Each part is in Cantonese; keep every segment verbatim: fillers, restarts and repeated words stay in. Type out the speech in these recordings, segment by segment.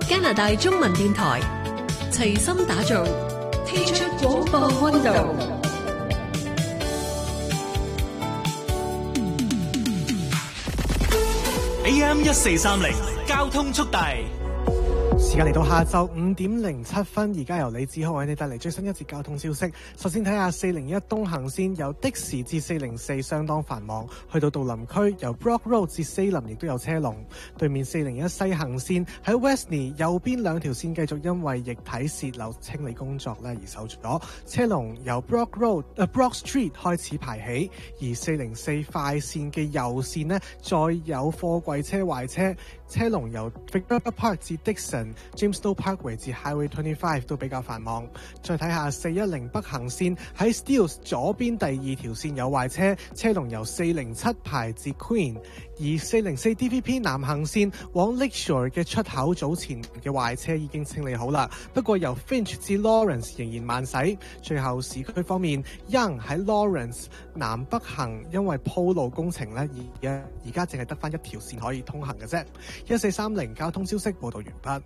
加拿大中文電台齊心打造踢出廣播溫度。 A M 一四三零交通速遞。 時間嚟到下晝五點零七分，而家由李子浩為你帶嚟最新一節交通消息。首先睇下四零一東行線由的士至四零四相當繁忙，去到杜林區由 Brock Road 至西林亦都有車龍。對面四零一西行線喺 Westney 右邊兩條線繼續因為液體泄漏清理工作咧而受阻，車龍由 Brock Road、呃、Brock Street 開始排起，而四零四快線嘅右線呢再有貨櫃車壞車，車龍由 Victoria Park 至 Dixon、Jamestown Parkway 至 Highway 二十五都比較繁忙。再睇下四一零北行線喺 Steeles 左邊第二條線有壞車，車龍由四零七排至 Queen， 而四零四 D V P 南行線往 Lakeshore 嘅出口早前嘅壞車已經清理好啦，不過由 Finch 至 Lawrence 仍然慢駛。最後市區方面 Yonge 喺 Lawrence 南北行因為鋪路工程咧而而家淨係得翻一條線可以通行嘅啫。一四三零交通消息報道完畢。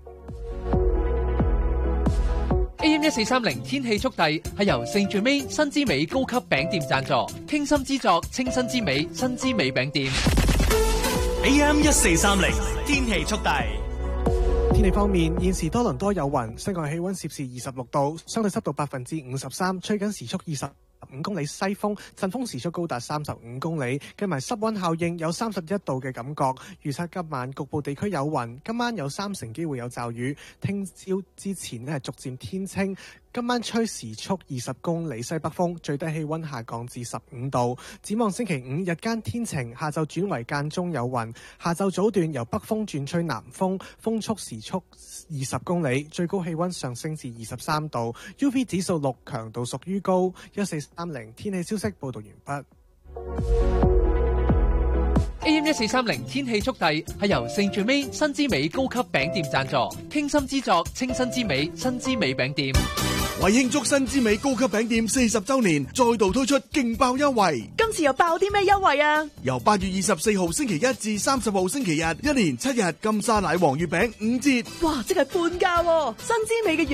A M 一四三零天氣速遞係由聖最美新之美高級餅店贊助，傾心之作清新之美新之美餅店。 A M 一四三零天氣速遞。 天氣方面，現時多倫多有雲，室外氣溫攝氏二十六度，相對濕度百分之五十三，吹緊時速二十五公里西風，陣風時速高達三十五公里，計埋濕溫效應有三十一度嘅感覺。預測今晚局部地區有雲，今晚有三成機會有驟雨。聽朝之前呢係逐漸天清，今晚吹時速二十公里西北風，最低氣溫下降至十五度。展望星期五日間天晴，下晝轉為間中有雲，下晝早段由北風轉吹南風，風速時速二十公里，最高氣溫上升至二十三度。U V 指數六，強度屬於高。一四三零天氣消息報道完畢。 A M 一四三零天氣速遞係由聖最美新之美高級餅店贊助，傾心之作清新之美新之美餅店。 為慶祝新之美高級餅店四十周年，再度推出勁爆優惠。 今次又爆啲咩優惠啊？ 由八月二十四號星期一至三十號星期日，一連七日金沙奶黃月餅五折。 哇！即係半價喎！新之美嘅月